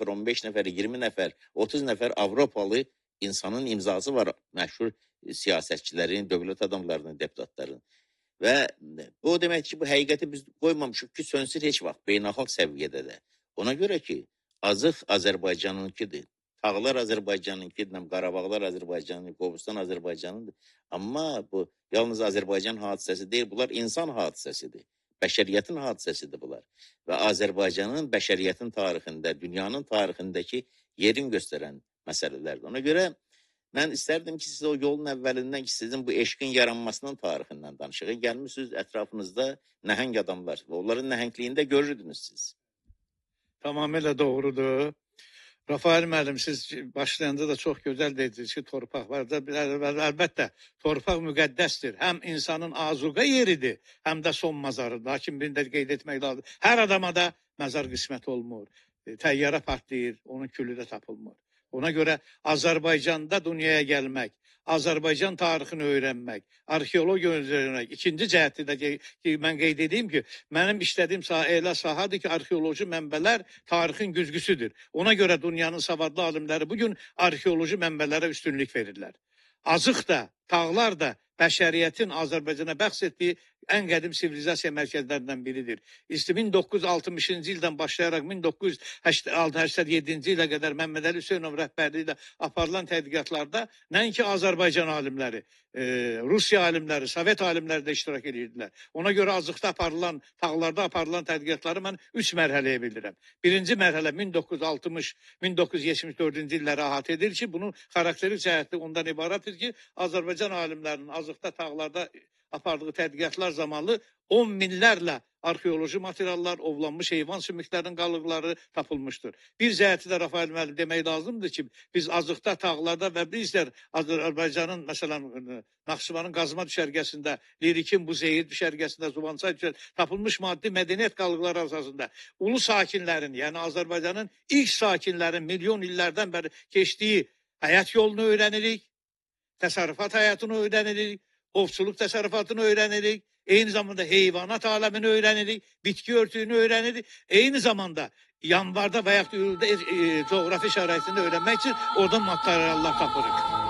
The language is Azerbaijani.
nəfər, 15 nəfər, 20 nəfər, 30 nəfər Avropalı insanın imzası var məşhur siyasətçilərin, dövlət adamlarının, deputatların. Və bu o deməkdir ki, bu həqiqəti biz qoymamışıq ki, sönsün heç vaxt beynəlxalq səviyyədə də. Ona görə ki, azıq Azərbaycanınkidir. Tağlar Azərbaycanınkidir, Qarabağlar Azərbaycanın, Qobustan Azərbaycanındır. Amma bu yalnız Azərbaycan hadisəsi deyil, bunlar insan hadisəsidir. Bəşəriyyətin hadisəsidir bunlar. Və Azərbaycanın bəşəriyyətin tarixində, dünyanın tarixindəki yerin göstərən məsələlərdir. Ona görə mən istərdim ki, siz o yolun əvvəlindən ki, sizin bu eşqin yaranmasının tarixindən danışıq. Gəlmişsiniz ətrafınızda nəhəng adamlar və onların nəhəngliyində görürdünüz siz. Tamamilə doğrudur. Rafael müəllim, siz başlayanda da çox gözəl dediniz ki, torpaq var da, əlbəttə, torpaq müqəddəsdir. Həm insanın azuqa yeridir, həm də son mazarıdır. Lakin birində qeyd etmək lazım. Hər adama da məzar qismət olmur. Təyyarə partlayır, onun külü də tapılmır. Ona görə Azərbaycanda dünyaya gəlmək, Azərbaycan tarixini öyrənmək, arxeologiya öyrənmək. İkinci cəhəti də ki, mən qeyd edeyim ki, mənim işlədiyim elə sahadır ki, arxeoloji mənbələr tarixin güzgüsüdür. Ona görə dünyanın savadlı alimləri bugün arxeoloji mənbələrə üstünlük verirlər. Azıq da, tağlar da bəşəriyyətin Azərbaycana bəxş etdiyi ən qədim sivilizasiya mərkəzlərindən biridir. 1960-cı ildən başlayaraq 1987-ci ilə qədər Məmməd Əli Hüseynov rəhbərliyi ilə aparılan tədqiqatlarda nəinki Azərbaycan alimləri, Rusiya alimləri, Sovet alimləri də iştirak edirdilər. Ona görə azıqda aparılan, tağlarda aparılan tədqiqatları mən 3 mərhələyə bildirəm. Birinci mərhələ 1960-1974-cü illəri əhatə edir ki, bunun xarakterik cəhəti ondan ibarətdir ki, Azərbaycan alimlərinin azıqda, tağlarda apardığı tədqiqatlar zamanı 10 minlərlə arxeoloji materiallar, ovlanmış heyvan sümüklərinin qalıqları tapılmışdır. Bir cəhəti də Rafael müəllim demək lazımdır ki, biz azıqda, tağlarda və bizlər Azərbaycanın, məsələn, Naxçıvanın qazma düşərgəsində, Lirikin bu zehir düşərgəsində, Zubançay düşərgəsində tapılmış maddi mədəniyyət qalıqları əsasında ulu sakinlərin, yəni Azərbaycanın ilk sakinlərin milyon illərdən bəri keçdiyi həyat yolunu öyrənirik, təsərrüfat həyatını öyrənirik, ovçuluq təsərrüfatını öyrənirik, eyni zamanda heyvanat aləmini öyrənirik, bitki örtüyünü öyrənirik, eyni zamanda yanvarda və yaxud da coğrafi şəraitində öyrənmək üçün oradan materiallar tapırıq.